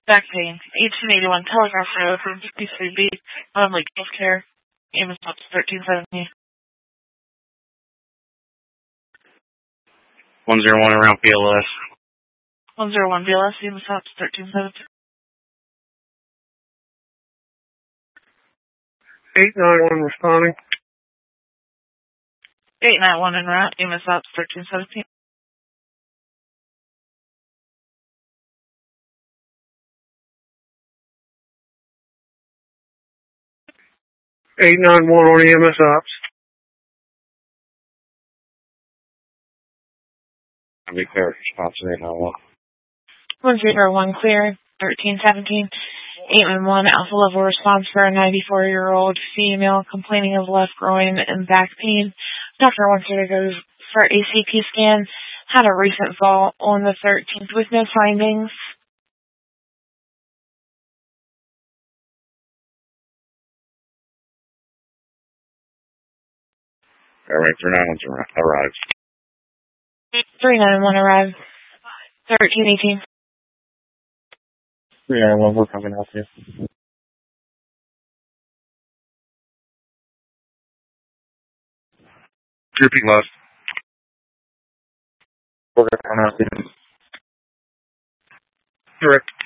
Back pain. 1881 Telegraph Road from 53B. Lake Healthcare. EMS Ops 1370. 101 around PLS. 101 BLS. EMS Ops 1370. 891 responding. 891 en route. EMS Ops 1317. 891 on EMS Ops. I'll be clear. Response to 891. 101 clear. 1317. 811 Alpha level response for a 94-year-old female complaining of left groin and back pain. Doctor wants her to go for ACP scan. Had a recent fall on the 13th with no findings. Airway 391 arrives. 391 arrived. 1318. 391, we're coming out here. Repeat last. We're going to come out here. Correct.